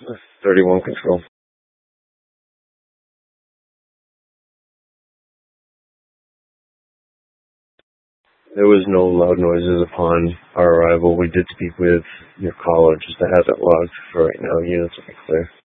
31 control. There was no loud noises upon our arrival. We did speak with your caller, just that hasn't logged for right now. Units will be clear.